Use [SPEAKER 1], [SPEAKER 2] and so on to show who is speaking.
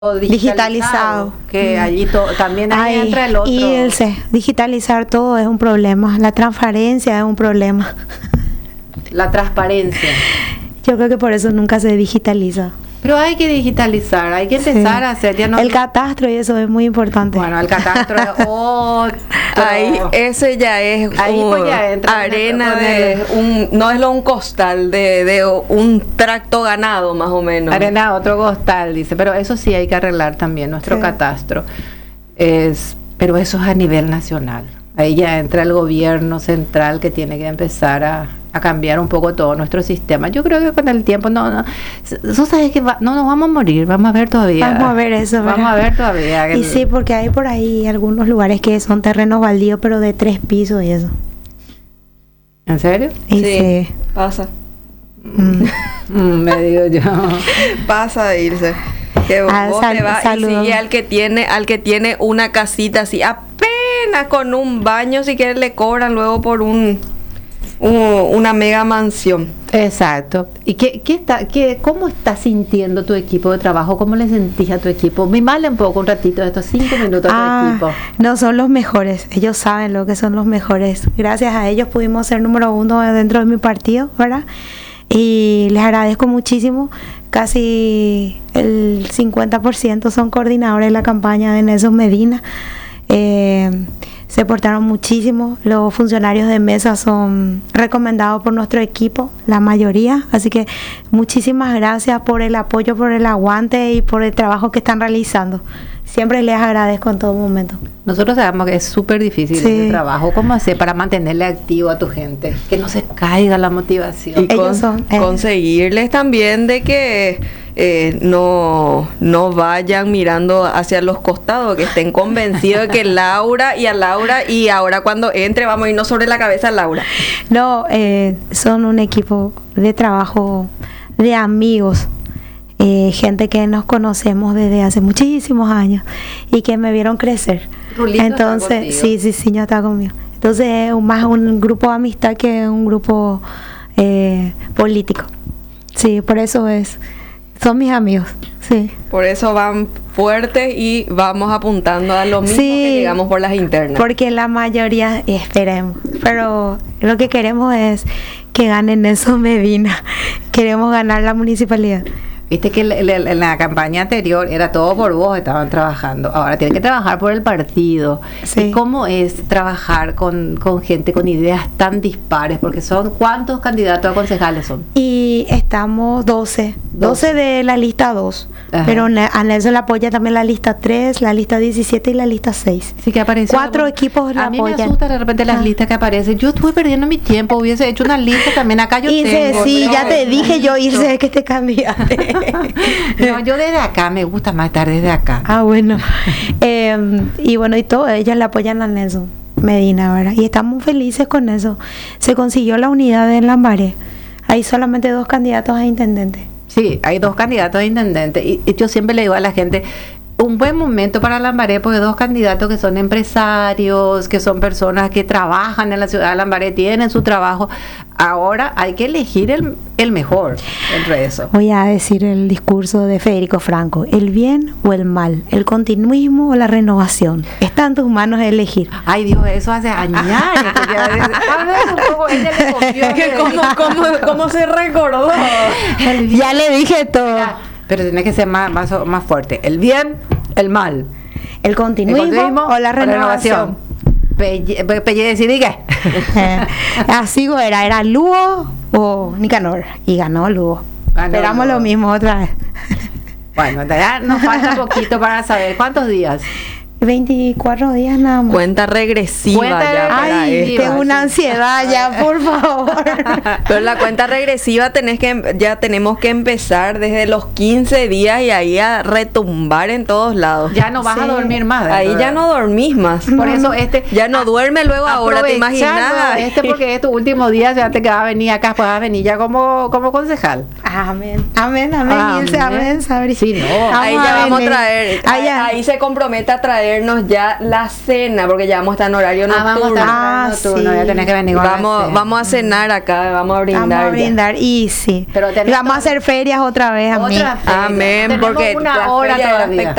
[SPEAKER 1] digitalizado, que allí también ahí
[SPEAKER 2] Ay,
[SPEAKER 1] entra el otro.
[SPEAKER 2] y digitalizar todo es un problema, la transparencia es un problema.
[SPEAKER 1] La transparencia.
[SPEAKER 2] Yo creo que por eso nunca se digitaliza.
[SPEAKER 1] Pero hay que digitalizar, hay que empezar a hacer. Ya no,
[SPEAKER 2] el catastro y eso es muy importante.
[SPEAKER 1] Bueno, el catastro es otro.
[SPEAKER 3] Ahí, ese ya es
[SPEAKER 1] ahí pues ya entra
[SPEAKER 3] arena no es un costal de un tracto ganado más o menos.
[SPEAKER 1] Arena, otro costal, dice. Pero eso sí hay que arreglar también, nuestro catastro. Pero eso es a nivel nacional. Ahí ya entra el gobierno central que tiene que empezar a cambiar un poco todo nuestro sistema. Yo creo que con el tiempo tú sabes que no nos vamos a morir, vamos a ver todavía.
[SPEAKER 2] Vamos a ver eso, ¿verdad?
[SPEAKER 1] Vamos a ver todavía.
[SPEAKER 2] Y sí, porque hay por ahí algunos lugares que son terrenos baldíos, pero de 3 pisos y eso.
[SPEAKER 1] ¿En serio?
[SPEAKER 2] Y
[SPEAKER 3] sí, pasa.
[SPEAKER 1] Me digo yo.
[SPEAKER 3] Pasa, Ilse. Que vos te vas y sigue al que tiene una casita así apenas con un baño, si quieres le cobran luego por una mega mansión.
[SPEAKER 1] Exacto. ¿Y cómo estás sintiendo tu equipo de trabajo? ¿Cómo le sentís a tu equipo? Mimale un poco un ratito de estos 5 minutos a tu equipo.
[SPEAKER 2] No, son los mejores. Ellos saben lo que son los mejores. Gracias a ellos pudimos ser número 1 dentro de mi partido, ¿verdad? Y les agradezco muchísimo. Casi el 50% son coordinadores de la campaña de Nelson Medina. Se portaron muchísimo. Los funcionarios de mesa son recomendados por nuestro equipo, la mayoría. Así que muchísimas gracias por el apoyo, por el aguante y por el trabajo que están realizando. Siempre les agradezco en todo momento.
[SPEAKER 1] Nosotros sabemos que es súper difícil ese trabajo. ¿Cómo hacer para mantenerle activo a tu gente? Que no se caiga la motivación.
[SPEAKER 3] Y conseguirles también de que no vayan mirando hacia los costados, que estén convencidos de que Laura y ahora cuando entre vamos a irnos sobre la cabeza a Laura.
[SPEAKER 2] No, son un equipo de trabajo, de amigos. Gente que nos conocemos desde hace muchísimos años y que me vieron crecer.
[SPEAKER 1] Rulito.
[SPEAKER 2] Entonces, sí, ya está conmigo. Entonces es más un grupo de amistad que un grupo político. Sí, por eso son mis amigos. Sí.
[SPEAKER 3] Por eso van fuertes y vamos apuntando a lo mismo que llegamos por las internas.
[SPEAKER 2] Porque la mayoría esperemos, pero lo que queremos es que gane Nelson Medina. Queremos ganar la municipalidad.
[SPEAKER 1] Viste que en la campaña anterior era todo por vos, estaban trabajando. Ahora tienen que trabajar por el partido.
[SPEAKER 2] Sí.
[SPEAKER 1] ¿Y cómo es trabajar con gente con ideas tan dispares? Porque ¿cuántos candidatos a concejales son?
[SPEAKER 2] Y estamos 12 de la lista 2. Ajá. Pero a Nelson le apoya también la lista 3, la lista 17 y la lista 6.
[SPEAKER 1] Sí, que apareció.
[SPEAKER 2] 4 equipos la apoyan.
[SPEAKER 1] A mí me asusta de repente las listas que aparecen. Yo estuve perdiendo mi tiempo, hubiese hecho una lista también. Acá yo tengo.
[SPEAKER 2] Sí, ya te dije yo, Irse, que te cambiaste.
[SPEAKER 1] No, yo desde acá, me gusta más estar desde acá.
[SPEAKER 2] Ah, bueno. Y bueno, y todo, ellos le apoyan a Nelson Medina, ¿verdad? Y estamos felices con eso. Se consiguió la unidad en Lambaré. Hay solamente 2 candidatos a intendente.
[SPEAKER 1] Sí, hay 2 candidatos a intendente. Y yo siempre le digo a la gente, un buen momento para Lambaré, porque 2 candidatos que son empresarios, que son personas que trabajan en la ciudad de Lambaré, tienen su trabajo. Ahora hay que elegir el mejor entre eso.
[SPEAKER 2] Voy a decir el discurso de Federico Franco: el bien o el mal, el continuismo o la renovación. Está en tus manos elegir.
[SPEAKER 1] Ay, Dios, eso hace años.
[SPEAKER 3] ¿Cómo se recordó?
[SPEAKER 2] Ya le dije todo.
[SPEAKER 1] Pero tiene que ser más fuerte. El bien, el mal.
[SPEAKER 2] El continuismo o la renovación.
[SPEAKER 1] Pelle decidir qué.
[SPEAKER 2] Así era Lugo o Nicanor. Y ganó Lugo. Esperamos lo mismo otra vez.
[SPEAKER 1] Bueno, ya nos falta poquito para saber cuántos días.
[SPEAKER 2] 24 días nada más.
[SPEAKER 3] Cuenta regresiva ya para
[SPEAKER 2] esto. Tengo una ansiedad ya, por favor.
[SPEAKER 3] Pero la cuenta regresiva ya tenemos que empezar desde los 15 días y ahí a retumbar en todos lados.
[SPEAKER 1] Ya no vas a dormir más.
[SPEAKER 3] Ahí ya no dormís más.
[SPEAKER 1] Por eso
[SPEAKER 3] ya no duerme luego ahora, ¿te imaginas?
[SPEAKER 1] Porque estos últimos días ya te vas a venir acá, pues vas a venir ya como concejal.
[SPEAKER 2] Amén, Ilse, amén, Sabri.
[SPEAKER 1] Sí, no.
[SPEAKER 3] Ahí ya vamos a traer, ahí se compromete a traer traernos ya la cena, porque ya vamos a estar en horario nocturno.
[SPEAKER 1] Vamos a estar en horario nocturno,
[SPEAKER 2] sí.
[SPEAKER 1] ya tenés que venir con la cena.
[SPEAKER 3] Vamos a cenar acá, vamos a brindar.
[SPEAKER 2] Vamos a brindar, y sí.
[SPEAKER 1] Pero
[SPEAKER 2] Y vamos a hacer ferias otra vez, a mí.
[SPEAKER 1] Otra feria.
[SPEAKER 3] Amén,
[SPEAKER 1] Tenemos
[SPEAKER 3] porque
[SPEAKER 1] una
[SPEAKER 3] la
[SPEAKER 1] hora
[SPEAKER 3] feria era
[SPEAKER 1] todavía.